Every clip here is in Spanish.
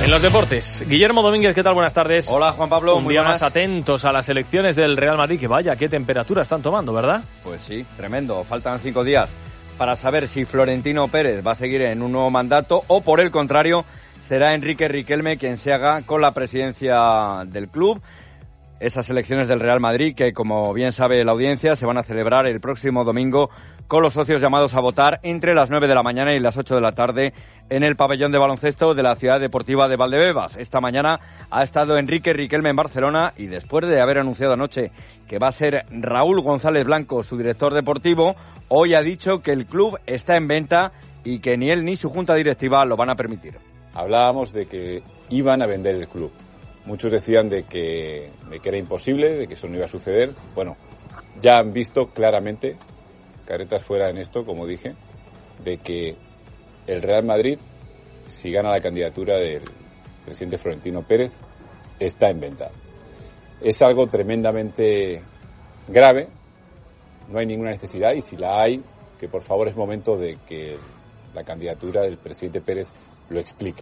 En los deportes, Guillermo Domínguez, ¿qué tal? Buenas tardes. Hola, Juan Pablo. Un día más atentos a las elecciones del Real Madrid, que vaya, qué temperatura están tomando, ¿verdad? Pues sí, tremendo. Faltan 5 días para saber si Florentino Pérez va a seguir en un nuevo mandato o, por el contrario, será Enrique Riquelme quien se haga con la presidencia del club. Esas elecciones del Real Madrid que, como bien sabe la audiencia, se van a celebrar el próximo domingo con los socios llamados a votar entre las 9 de la mañana y las 8 de la tarde en el pabellón de baloncesto de la Ciudad Deportiva de Valdebebas. Esta mañana ha estado Enrique Riquelme en Barcelona y después de haber anunciado anoche que va a ser Raúl González Blanco su director deportivo, hoy ha dicho que el club está en venta y que ni él ni su junta directiva lo van a permitir. Hablábamos de que iban a vender el club. Muchos decían de que era imposible, de que eso no iba a suceder. Bueno, ya han visto claramente, caretas fuera en esto, como dije, de que el Real Madrid, si gana la candidatura del presidente Florentino Pérez, está en venta. Es algo tremendamente grave, no hay ninguna necesidad, y si la hay, que por favor es momento de que la candidatura del presidente Pérez lo explique.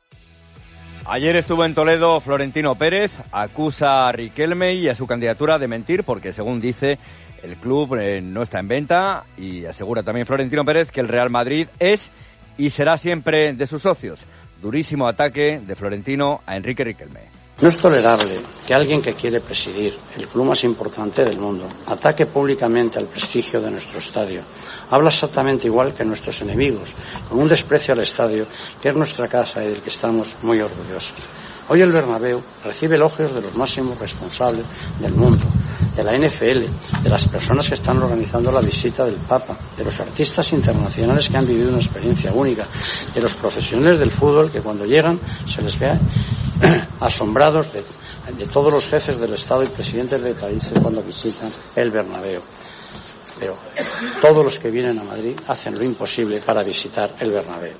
Ayer estuvo en Toledo Florentino Pérez, acusa a Riquelme y a su candidatura de mentir porque, según dice, el club no está en venta, y asegura también Florentino Pérez que el Real Madrid es y será siempre de sus socios. Durísimo ataque de Florentino a Enrique Riquelme. No es tolerable que alguien que quiere presidir el club más importante del mundo ataque públicamente al prestigio de nuestro estadio. Habla exactamente igual que nuestros enemigos, con un desprecio al estadio que es nuestra casa y del que estamos muy orgullosos. Hoy el Bernabéu recibe elogios de los máximos responsables del mundo, de la NFL, de las personas que están organizando la visita del Papa, de los artistas internacionales que han vivido una experiencia única, de los profesionales del fútbol que cuando llegan se les ve asombrados de todos los jefes del Estado y presidentes de países cuando visitan el Bernabéu. Pero todos los que vienen a Madrid hacen lo imposible para visitar el Bernabéu.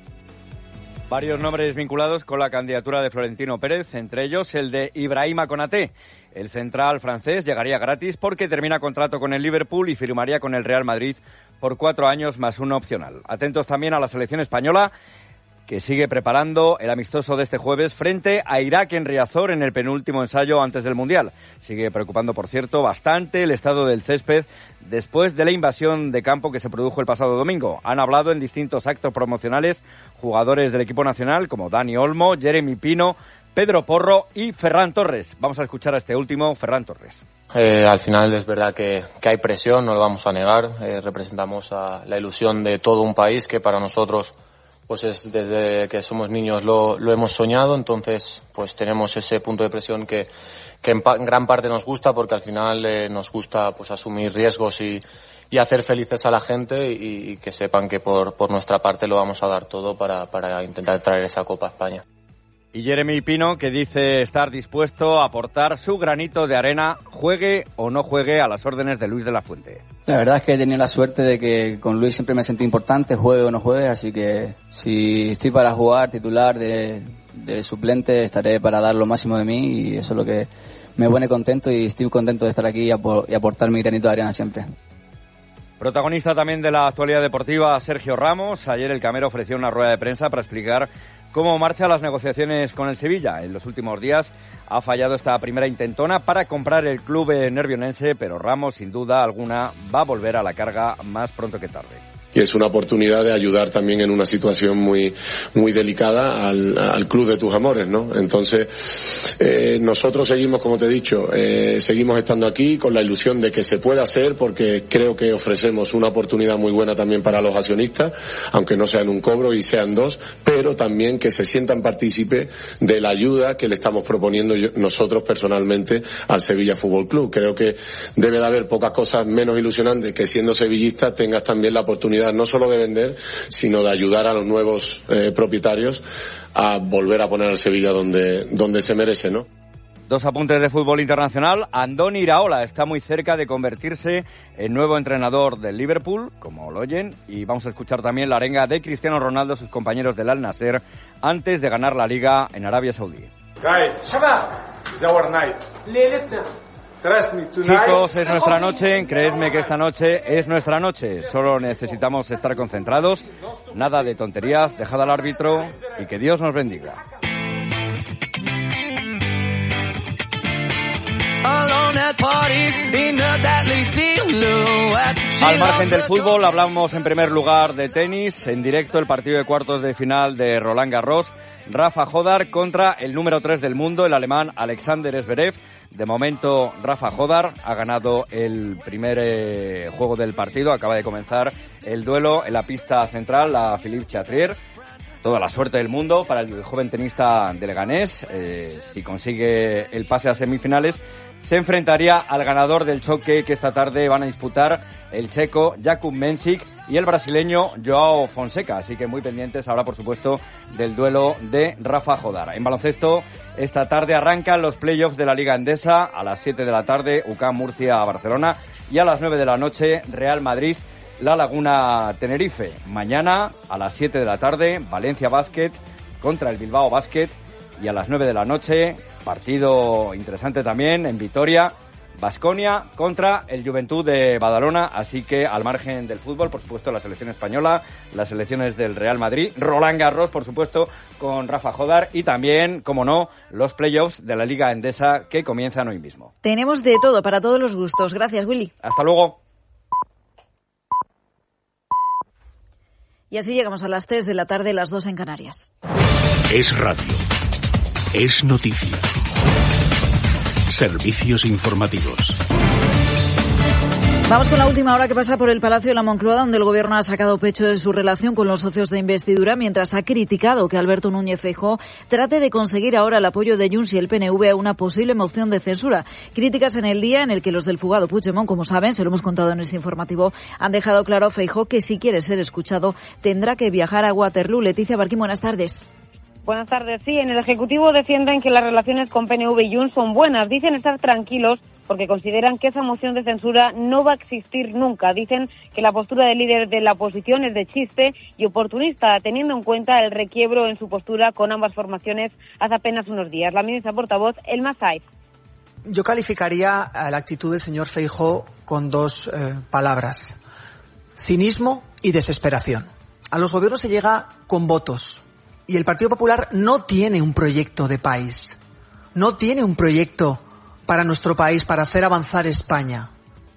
Varios nombres vinculados con la candidatura de Florentino Pérez, entre ellos el de Ibrahima Konaté. El central francés llegaría gratis porque termina contrato con el Liverpool y firmaría con el Real Madrid por 4 años más uno opcional. Atentos también a la selección española, que sigue preparando el amistoso de este jueves frente a Irak en Riazor en el penúltimo ensayo antes del Mundial. Sigue preocupando, por cierto, bastante el estado del césped después de la invasión de campo que se produjo el pasado domingo. Han hablado en distintos actos promocionales jugadores del equipo nacional como Dani Olmo, Jeremy Pino, Pedro Porro y Ferran Torres. Vamos a escuchar a este último, Ferran Torres. Al final es verdad que hay presión, no lo vamos a negar. Representamos a la ilusión de todo un país que para nosotros pues es desde que somos niños lo hemos soñado, entonces pues tenemos ese punto de presión que en gran parte nos gusta, porque al final nos gusta pues asumir riesgos y hacer felices a la gente y que sepan que por nuestra parte lo vamos a dar todo para intentar traer esa Copa a España. Y Jeremy Pino, que dice estar dispuesto a aportar su granito de arena, juegue o no juegue, a las órdenes de Luis de la Fuente. La verdad es que he tenido la suerte de que con Luis siempre me sentí importante, juegue o no juegue, así que si estoy para jugar titular de suplente, estaré para dar lo máximo de mí, y eso es lo que me pone contento, y estoy contento de estar aquí y aportar mi granito de arena siempre. Protagonista también de la actualidad deportiva, Sergio Ramos. Ayer el Camero ofreció una rueda de prensa para explicar cómo marchan las negociaciones con el Sevilla. En los últimos días ha fallado esta primera intentona para comprar el club nervionense, pero Ramos, sin duda alguna, va a volver a la carga más pronto que tarde. Y es una oportunidad de ayudar también en una situación muy delicada al club de tus amores, ¿no? Entonces, nosotros seguimos, como te he dicho, seguimos estando aquí con la ilusión de que se pueda hacer, porque creo que ofrecemos una oportunidad muy buena también para los accionistas, aunque no sean un cobro y sean dos, pero también que se sientan partícipes de la ayuda que le estamos proponiendo nosotros personalmente al Sevilla Fútbol Club. Creo que debe de haber pocas cosas menos ilusionantes que, siendo sevillista, tengas también la oportunidad no solo de vender, sino de ayudar a los nuevos propietarios a volver a poner al Sevilla donde se merece, ¿no? Dos apuntes de fútbol internacional. Andoni Iraola está muy cerca de convertirse en nuevo entrenador del Liverpool, como lo oyen, y vamos a escuchar también la arenga de Cristiano Ronaldo, sus compañeros del Al Nassr, antes de ganar la Liga en Arabia Saudí. Guys, it's our night. Chicos, es nuestra noche, creedme que esta noche es nuestra noche. Solo necesitamos estar concentrados, nada de tonterías, dejad al árbitro y que Dios nos bendiga. Al margen del fútbol, hablamos en primer lugar de tenis. En directo, el partido de cuartos de final de Roland Garros. Rafa Jodar contra el número 3 del mundo, el alemán Alexander Zverev. De momento, Rafa Jodar ha ganado el primer juego del partido. Acaba de comenzar el duelo en la pista central, la Philippe Chatrier. Toda la suerte del mundo para el joven tenista de Leganés. Si consigue el pase a semifinales, se enfrentaría al ganador del choque que esta tarde van a disputar el checo Jakub Mensik y el brasileño Joao Fonseca. Así que muy pendientes ahora, por supuesto, del duelo de Rafa Jodar. En baloncesto, esta tarde arrancan los playoffs de la Liga Endesa. A las 7 de la tarde, UCAM Murcia-Barcelona. Y a las 9 de la noche, Real Madrid La Laguna Tenerife. Mañana a las 7 de la tarde, Valencia Basket contra el Bilbao Basket. Y a las 9 de la noche, partido interesante también en Vitoria, Baskonia contra el Juventud de Badalona. Así que al margen del fútbol, por supuesto, la selección española, las selecciones del Real Madrid, Roland Garros, por supuesto, con Rafa Jodar y también, como no, los playoffs de la Liga Endesa que comienzan hoy mismo. Tenemos de todo, para todos los gustos. Gracias, Willy. Hasta luego. Y así llegamos a las 3 de la tarde, las 2 en Canarias. Es radio. Es noticia. Servicios informativos. Vamos con la última hora que pasa por el Palacio de la Moncloa, donde el Gobierno ha sacado pecho de su relación con los socios de investidura, mientras ha criticado que Alberto Núñez Feijóo trate de conseguir ahora el apoyo de Junts y el PNV a una posible moción de censura. Críticas en el día en el que los del fugado Puigdemont, como saben, se lo hemos contado en este informativo, han dejado claro a Feijóo que si quiere ser escuchado tendrá que viajar a Waterloo. Leticia Barquín, buenas tardes. Buenas tardes. Sí, en el Ejecutivo defienden que las relaciones con PNV y Junts son buenas. Dicen estar tranquilos porque consideran que esa moción de censura no va a existir nunca. Dicen que la postura del líder de la oposición es de chiste y oportunista, teniendo en cuenta el requiebro en su postura con ambas formaciones hace apenas unos días. La ministra portavoz, Elma Saif. Yo calificaría a la actitud del señor Feijóo con dos palabras: cinismo y desesperación. A los gobiernos se llega con votos. Y el Partido Popular no tiene un proyecto de país, no tiene un proyecto para nuestro país, para hacer avanzar España.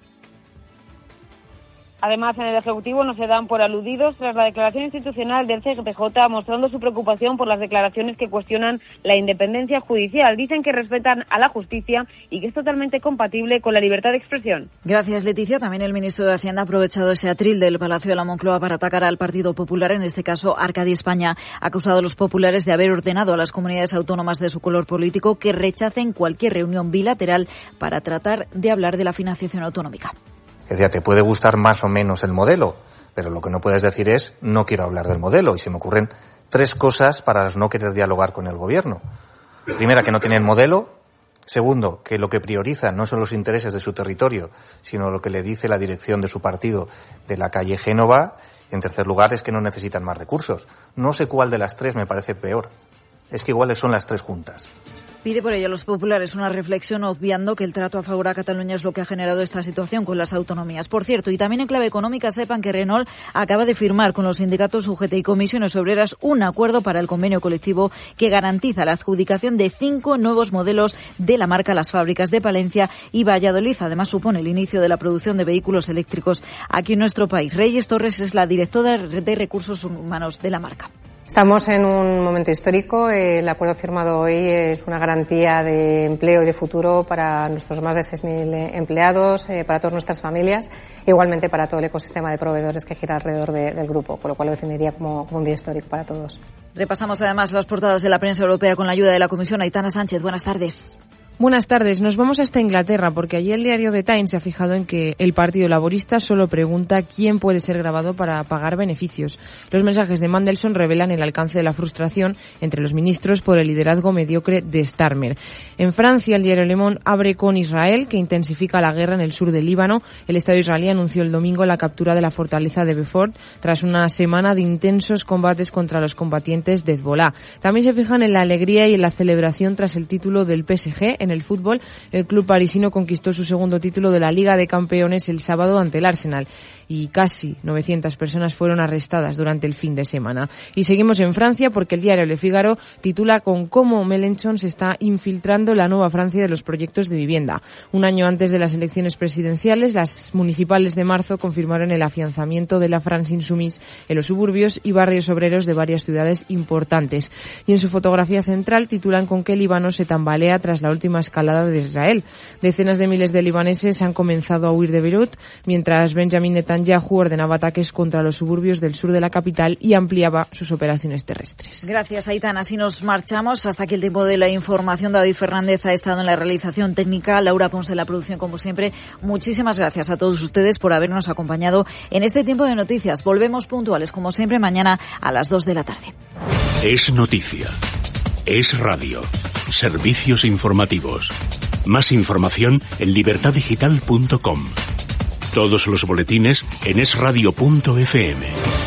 Además, en el Ejecutivo no se dan por aludidos tras la declaración institucional del CGPJ mostrando su preocupación por las declaraciones que cuestionan la independencia judicial. Dicen que respetan a la justicia y que es totalmente compatible con la libertad de expresión. Gracias, Leticia. También el ministro de Hacienda ha aprovechado ese atril del Palacio de la Moncloa para atacar al Partido Popular. En este caso, Arcadi España ha acusado a los populares de haber ordenado a las comunidades autónomas de su color político que rechacen cualquier reunión bilateral para tratar de hablar de la financiación autonómica. Es decir, te puede gustar más o menos el modelo, pero lo que no puedes decir es no quiero hablar del modelo. Y se me ocurren 3 cosas para no querer dialogar con el gobierno. Primera, que no tienen modelo. Segundo, que lo que priorizan no son los intereses de su territorio, sino lo que le dice la dirección de su partido de la calle Génova. Y en tercer lugar, es que no necesitan más recursos. No sé cuál de las 3 me parece peor. Es que iguales son las 3 juntas. Pide por ello a los populares una reflexión, obviando que el trato a favor a Cataluña es lo que ha generado esta situación con las autonomías. Por cierto, y también en clave económica, sepan que Renault acaba de firmar con los sindicatos UGT y comisiones obreras un acuerdo para el convenio colectivo que garantiza la adjudicación de 5 nuevos modelos de la marca a las fábricas de Palencia y Valladolid. Además, supone el inicio de la producción de vehículos eléctricos aquí en nuestro país. Reyes Torres es la directora de Recursos Humanos de la marca. Estamos en un momento histórico. El acuerdo firmado hoy es una garantía de empleo y de futuro para nuestros más de 6.000 empleados, para todas nuestras familias, e igualmente para todo el ecosistema de proveedores que gira alrededor del grupo, por lo cual lo definiría como un día histórico para todos. Repasamos además las portadas de la prensa europea con la ayuda de la Comisión. Aitana Sánchez, buenas tardes. Buenas tardes. Nos vamos hasta Inglaterra porque allí el diario The Times se ha fijado en que el Partido Laborista solo pregunta quién puede ser grabado para pagar beneficios. Los mensajes de Mandelson revelan el alcance de la frustración entre los ministros por el liderazgo mediocre de Starmer. En Francia, el diario Le Monde abre con Israel, que intensifica la guerra en el sur del Líbano. El Estado israelí anunció el domingo la captura de la fortaleza de Beaufort tras una semana de intensos combates contra los combatientes de Hezbollah. También se fijan en la alegría y en la celebración tras el título del PSG en el fútbol, el club parisino conquistó su segundo título de la Liga de Campeones el sábado ante el Arsenal y casi 900 personas fueron arrestadas durante el fin de semana. Y seguimos en Francia porque el diario Le Figaro titula con cómo Mélenchon se está infiltrando en la nueva Francia de los proyectos de vivienda. Un año antes de las elecciones presidenciales, las municipales de marzo confirmaron el afianzamiento de la France Insoumise en los suburbios y barrios obreros de varias ciudades importantes. Y en su fotografía central titulan con que el Líbano se tambalea tras la última escalada de Israel. Decenas de miles de libaneses han comenzado a huir de Beirut, mientras Benjamin Netanyahu ordenaba ataques contra los suburbios del sur de la capital y ampliaba sus operaciones terrestres. Gracias, Aitana. Así nos marchamos. Hasta aquí el tiempo de la información. David Fernández ha estado en la realización técnica, Laura Ponce en la producción, como siempre. Muchísimas gracias a todos ustedes por habernos acompañado en este tiempo de noticias. Volvemos puntuales, como siempre, mañana a las 2 de la tarde. Es noticia. Es radio. Servicios informativos. Más información en libertaddigital.com. Todos los boletines en esradio.fm.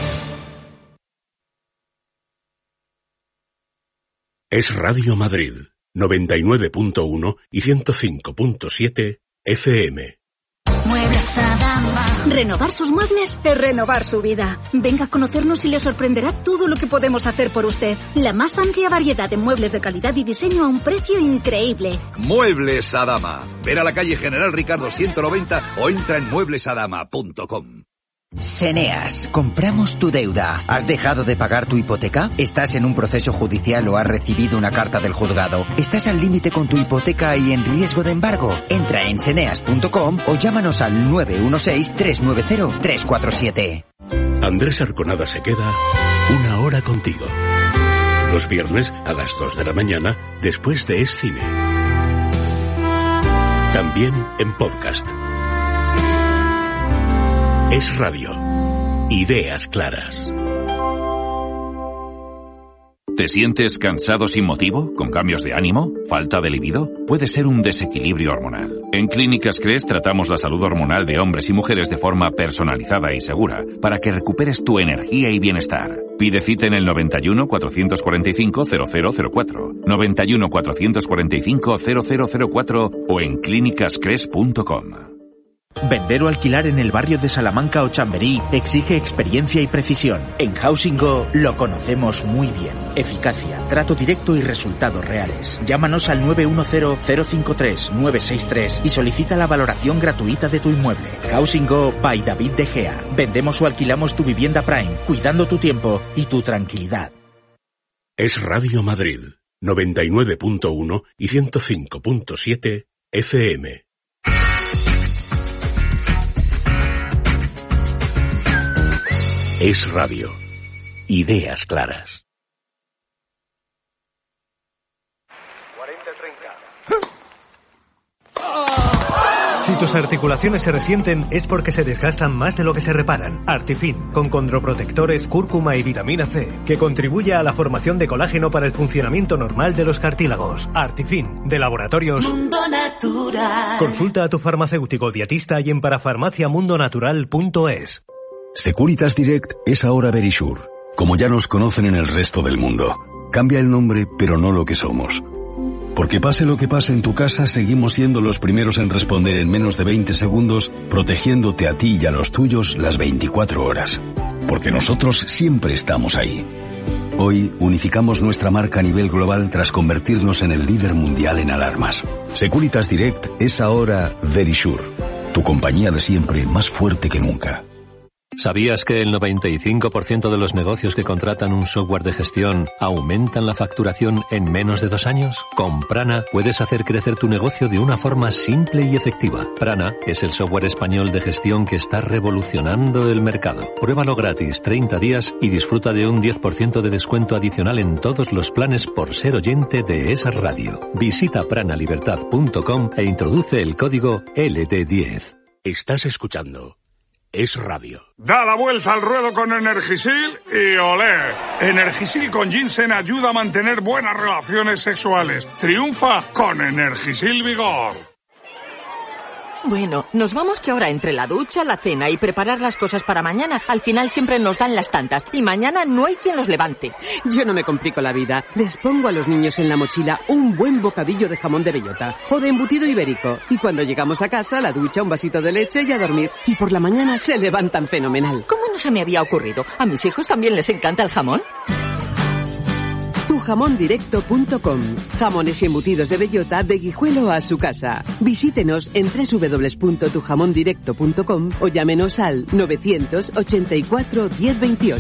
Es Radio Madrid, 99.1 y 105.7 FM. Muebles Adama. Renovar sus muebles es renovar su vida. Venga a conocernos y le sorprenderá todo lo que podemos hacer por usted. La más amplia variedad de muebles de calidad y diseño a un precio increíble. Muebles Adama. Ver a la calle General Ricardo 190 o entra en mueblesadama.com. Seneas, compramos tu deuda. ¿Has dejado de pagar tu hipoteca? ¿Estás en un proceso judicial o has recibido una carta del juzgado? ¿Estás al límite con tu hipoteca y en riesgo de embargo? Entra en seneas.com o llámanos al 916-390-347. Andrés Arconada se queda una hora contigo. Los viernes a las 2 de la mañana después de Es Cine. También en podcast. Es Radio. Ideas claras. ¿Te sientes cansado sin motivo? ¿Con cambios de ánimo? ¿Falta de libido? Puede ser un desequilibrio hormonal. En Clínicas Cres tratamos la salud hormonal de hombres y mujeres de forma personalizada y segura para que recuperes tu energía y bienestar. Pide cita en el 91 445 0004, 91 445 0004 o en clínicascres.com. Vender o alquilar en el barrio de Salamanca o Chamberí exige experiencia y precisión. En Housing Go lo conocemos muy bien. Eficacia, trato directo y resultados reales. Llámanos al 910-053-963 y solicita la valoración gratuita de tu inmueble. Housing Go by David De Gea. Vendemos o alquilamos tu vivienda Prime, cuidando tu tiempo y tu tranquilidad. Es Radio Madrid, 99.1 y 105.7 FM. Es Radio. Ideas claras. 40-30. Si tus articulaciones se resienten es porque se desgastan más de lo que se reparan. Artifin, con condroprotectores, cúrcuma y vitamina C, que contribuye a la formación de colágeno para el funcionamiento normal de los cartílagos. Artifin, de Laboratorios Mundo Natural. Consulta a tu farmacéutico dietista y en parafarmaciamundonatural.es. Securitas Direct es ahora Verisure, como ya nos conocen en el resto del mundo. Cambia el nombre, pero no lo que somos. Porque pase lo que pase en tu casa, seguimos siendo los primeros en responder en menos de 20 segundos, protegiéndote a ti y a los tuyos las 24 horas. Porque nosotros siempre estamos ahí. Hoy unificamos nuestra marca a nivel global tras convertirnos en el líder mundial en alarmas. Securitas Direct es ahora Verisure, tu compañía de siempre más fuerte que nunca. ¿Sabías que el 95% de los negocios que contratan un software de gestión aumentan la facturación en menos de 2 años? Con Prana puedes hacer crecer tu negocio de una forma simple y efectiva. Prana es el software español de gestión que está revolucionando el mercado. Pruébalo gratis 30 días y disfruta de un 10% de descuento adicional en todos los planes por ser oyente de esa radio. Visita pranalibertad.com e introduce el código LT10. Estás escuchando Es Radio. Da la vuelta al ruedo con Energisil y olé. Energisil con ginseng ayuda a mantener buenas relaciones sexuales. Triunfa con Energisil Vigor. Bueno, nos vamos que ahora entre la ducha, la cena y preparar las cosas para mañana, al final siempre nos dan las tantas y mañana no hay quien los levante. Yo no me complico la vida. Les pongo a los niños en la mochila un buen bocadillo de jamón de bellota o de embutido ibérico. Y cuando llegamos a casa, la ducha, un vasito de leche y a dormir. Y por la mañana se levantan fenomenal. ¿Cómo no se me había ocurrido? ¿A mis hijos también les encanta el jamón? Tujamondirecto.com. Jamones y embutidos de bellota de Guijuelo a su casa. Visítenos en www.tujamondirecto.com o llámenos al 984 1028.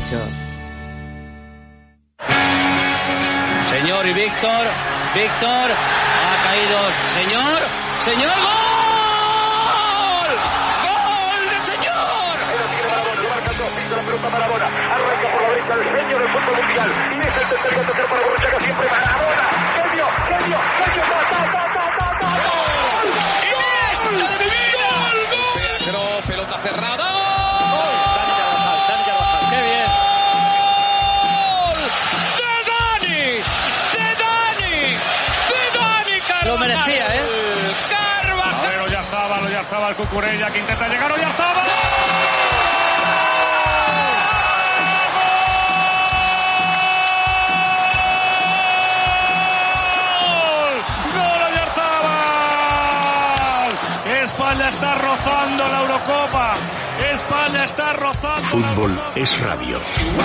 Señor y Víctor, ha caído, señor, ¡gol! ¡Gol de señor! La pelota Maradona, arranca por la derecha el genio del fútbol mundial y es el tercero para Borruchaga, siempre Maradona, genio, ¡Iniesta de mi vida! Pedro, pelota cerrada. Dani Carvajal, qué bien. ¡De Dani Carvajal! Lo merecía, Carvajal. Ya estaba el Cucurella que intenta llegar, ya estaba. España está rozando la Eurocopa. España está rozando. Fútbol es radio.